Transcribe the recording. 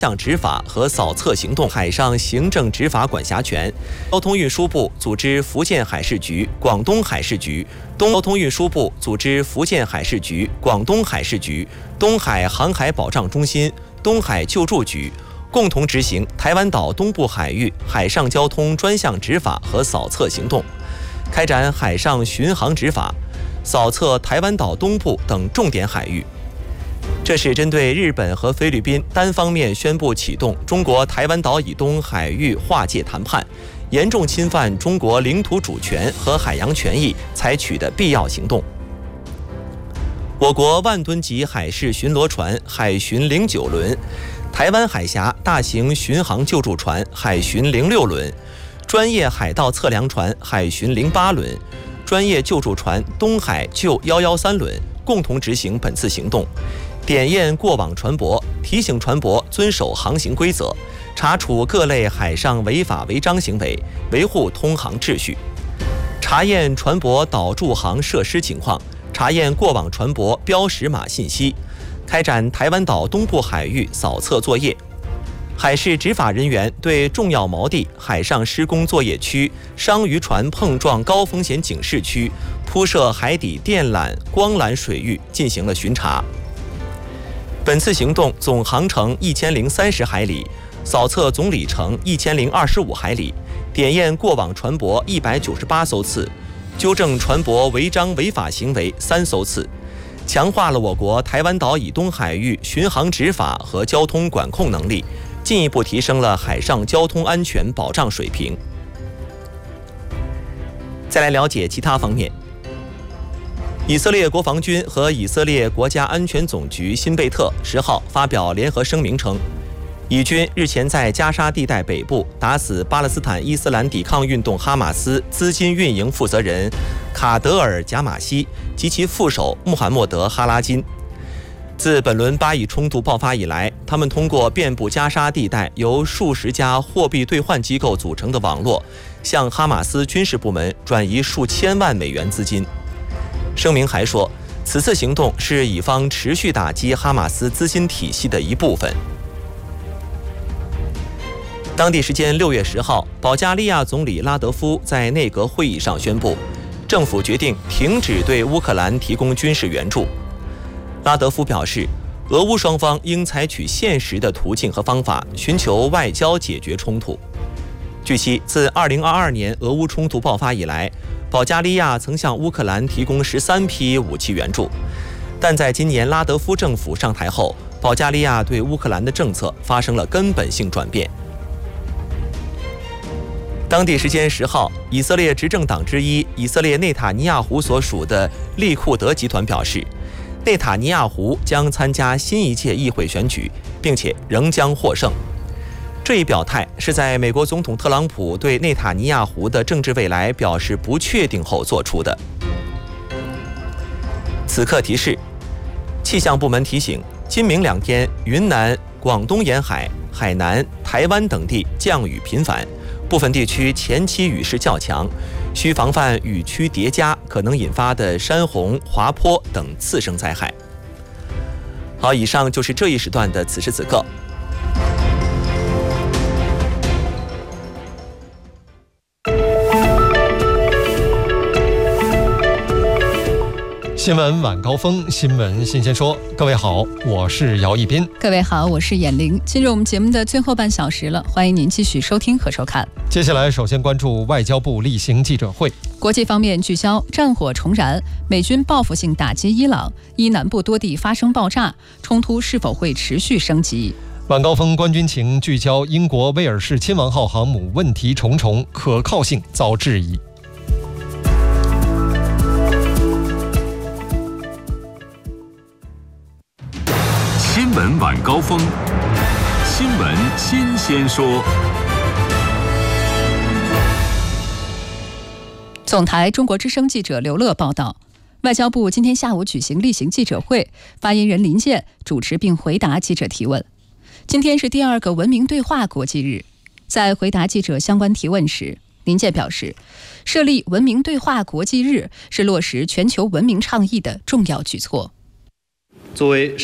向执法和扫测行动海上行政执法管辖权。交通运输部组织福建海事局、广东海事局，交通运输部组织福建海事局、广东海事局、东海航海保障中心、东海救助局共同执行台湾岛东部海域海上交通专项执法和扫测行动，开展海上巡航执法，扫测台湾岛东部等重点海域。这是针对日本和菲律宾单方面宣布启动中国台湾岛以东海域划界谈判，严重侵犯中国领土主权和海洋权益采取的必要行动。我国万吨级海事巡逻船海巡09轮、台湾海峡大型巡航救助船海巡06轮、专业海盗测量船海巡08轮、专业救助船东海救113轮共同执行本次行动，点验过往船舶，提醒船舶遵守航行规则，查处各类海上违法违章行为，维护通航秩序，查验船舶岛驻航设施情况，查验过往船舶标识码信息，开展台湾岛东部海域扫测作业。海事执法人员对重要锚地、海上施工作业区、商渔船碰撞高风险警示区、铺设海底电缆、光缆水域进行了巡查。本次行动总航程1030海里，扫测总里程1025海里，点验过往船舶198艘次，纠正船舶违章违法行为3艘次，强化了我国台湾岛以东海域巡航执法和交通管控能力，进一步提升了海上交通安全保障水平。再来了解其他方面。以色列国防军和以色列国家安全总局辛贝特10号发表联合声明称，以军日前在加沙地带北部打死巴勒斯坦伊斯兰抵抗运动哈马斯资金运营负责人卡德尔·贾马西及其副手穆罕默德·哈拉金。自本轮巴以冲突爆发以来，他们通过遍布加沙地带由数十家货币兑换机构组成的网络，向哈马斯军事部门转移数千万美元资金。声明还说，此次行动是以方持续打击哈马斯资金体系的一部分。当地时间6月10号，保加利亚总理拉德夫在内阁会议上宣布，政府决定停止对乌克兰提供军事援助。拉德夫表示，俄乌双方应采取现实的途径和方法，寻求外交解决冲突。据悉，自2022年俄乌冲突爆发以来，保加利亚曾向乌克兰提供13批武器援助，但在今年拉德夫政府上台后，保加利亚对乌克兰的政策发生了根本性转变。当地时间10号，以色列执政党之一以色列内塔尼亚胡所属的利库德集团表示，内塔尼亚胡将参加新一届议会选举，并且仍将获胜。这一表态是在美国总统特朗普对内塔尼亚胡的政治未来表示不确定后做出的。此刻提示，气象部门提醒，今明2天，云南、广东沿海、海南、台湾等地降雨频繁，部分地区前期雨势较强，需防范雨区叠加可能引发的山洪、滑坡等次生灾害。好，以上就是这一时段的此时此刻。 新闻晚高峰，新闻新鲜说。各位好，我是姚一斌。 各位好，我是闫玲。进入我们节目的最后半小时了，欢迎您继续收听和收看。 接下来首先关注外交部例行记者会。 国际方面聚焦战火重燃，美军报复性打击伊朗，伊南部多地发生爆炸，冲突是否会持续升级？ 晚高峰观军情聚焦英国威尔士亲王号航母问题重重，可靠性遭质疑。 新闻晚高峰，新闻新鲜说。 总台中国之声记者刘乐报道，外交部今天下午举行例行记者会，发言人林健主持并回答记者提问。今天是第2个文明对话国际日，在回答记者相关提问时，林健表示，设立文明对话国际日是落实全球文明倡议的重要举措。 作为